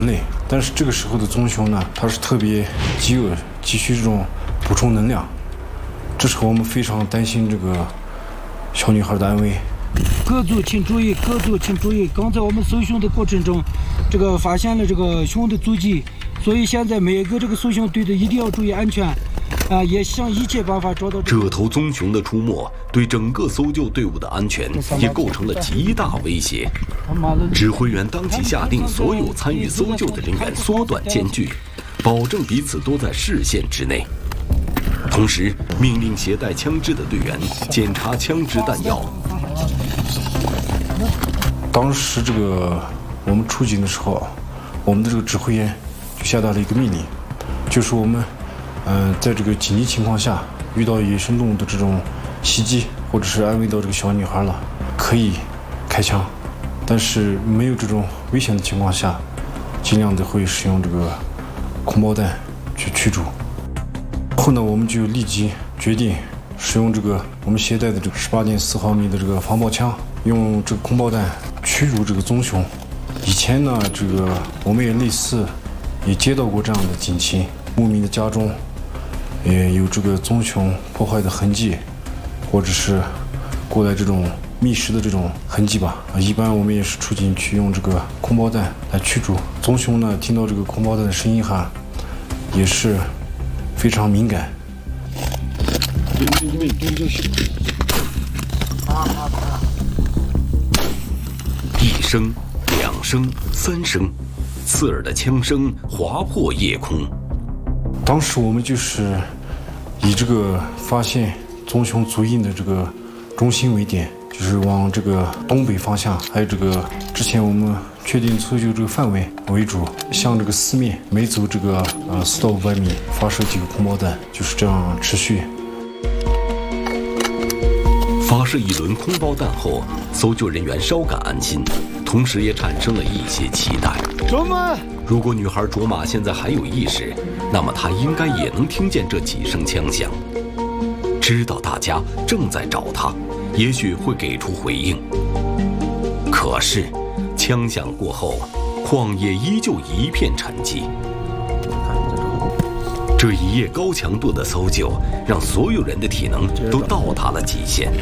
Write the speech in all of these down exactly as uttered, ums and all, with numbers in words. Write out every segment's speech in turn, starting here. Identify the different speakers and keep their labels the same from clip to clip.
Speaker 1: 累，但是这个时候的棕熊呢，它是特别饥饿，急需这种补充能量。这时候我们非常担心这个小女孩的安危。
Speaker 2: 各组请注意，各组请注意，刚才我们搜熊的过程中，这个发现了这个熊的足迹，所以现在每一个这个搜熊队的一定要注意安全，啊，也想一切办法找到
Speaker 3: 这个。这头棕熊的出没，对整个搜救队伍的安全也构成了极大威胁。指挥员当即下令所有参与搜救的人员缩短间距，保证彼此都在视线之内。同时，命令携带枪支的队员检查枪支弹药。
Speaker 1: 当时这个我们出警的时候，我们的这个指挥员就下达了一个命令，就是我们，嗯、呃，在这个紧急情况下遇到野生动物的这种袭击，或者是安危到这个小女孩了，可以开枪，但是没有这种危险的情况下，尽量的会使用这个空包弹去驱逐。后呢，我们就立即决定使用这个我们携带的这个十八点四毫米的这个防爆枪，用这个空包弹驱逐这个棕熊。以前呢，这个我们也类似，也接到过这样的警情，牧民的家中也有这个棕熊破坏的痕迹，或者是过来这种觅食的这种痕迹吧。一般我们也是出警去用这个空包弹来驱逐棕熊呢。听到这个空包弹的声音哈，也是非常敏感。
Speaker 3: 一声、两声、三声，刺耳的枪声划破夜空。
Speaker 1: 当时我们就是以这个发现棕熊足印的这个中心为点，就是往这个东北方向，还有这个之前我们确定搜救这个范围为主，向这个四面每走这个呃四到五百米发射几个空包弹，就是这样持续。
Speaker 3: 发射一轮空包弹后，搜救人员稍感安心，同时也产生了一些期待。
Speaker 2: 卓玛，
Speaker 3: 如果女孩卓玛现在还有意识，那么她应该也能听见这几声枪响，知道大家正在找她，也许会给出回应。可是，枪响过后，旷野依旧一片沉寂。这一夜高强度的搜救，让所有人的体能都到达了极限。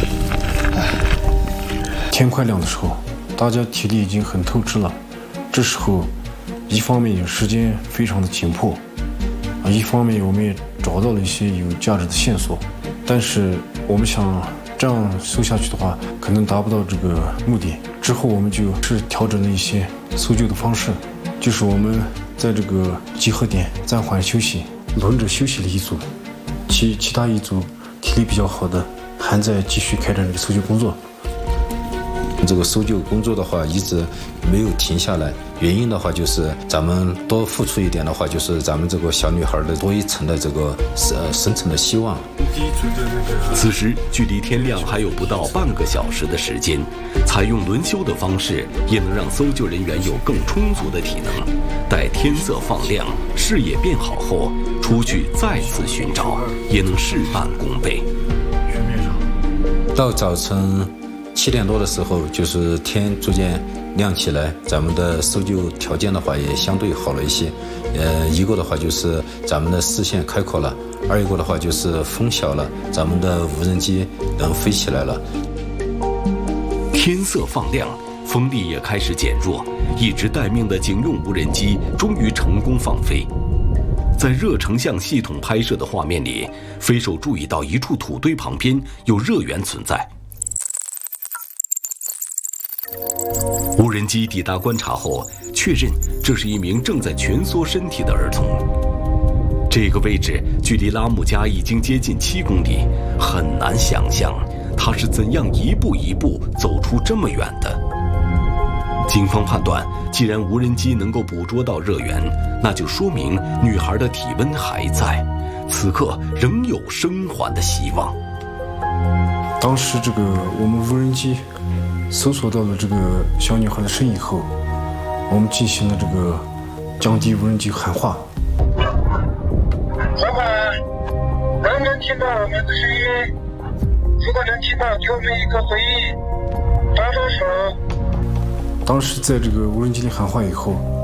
Speaker 1: 天快亮的时候，大家体力已经很透支了。这时候，一方面时间非常的紧迫，啊，一方面我们也找到了一些有价值的线索，但是我们想这样搜下去的话，可能达不到这个目的。之后我们就是调整了一些搜救的方式，就是我们在这个集合点暂缓休息，轮着休息了一组，其其他一组体力比较好的还在继续开展这个搜救工作。
Speaker 4: 这个搜救工作的话一直没有停下来，原因的话就是咱们多付出一点的话，就是咱们这个小女孩的多一层的这个呃生存的希望。
Speaker 3: 此时距离天亮还有不到半个小时的时间，采用轮休的方式也能让搜救人员有更充足的体能，待天色放亮，视野变好后出去再次寻找，也能事半功倍。
Speaker 4: 到早晨七点多的时候，就是天逐渐亮起来，咱们的搜救条件的话也相对好了一些。呃，一个的话就是咱们的视线开阔了，二一个的话就是风小了，咱们的无人机能飞起来了。
Speaker 3: 天色放亮，风力也开始减弱，一直待命的警用无人机终于成功放飞。在热成像系统拍摄的画面里，飞手注意到一处土堆旁边有热源存在。无人机抵达观察后，确认这是一名正在蜷缩身体的儿童。这个位置距离拉姆加已经接近七公里，很难想象他是怎样一步一步走出这么远的。警方判断，既然无人机能够捕捉到热源，那就说明女孩的体温还在，此刻仍有生还的希望。
Speaker 1: 当时这个我们无人机搜索到了这个小女孩的身影后，我们进行了这个降低无人机喊话。
Speaker 5: 小海，能不能听到我们的声音？如果能听到，给我们一个回应，招招手。
Speaker 1: 当时在这个无人机里喊话以后，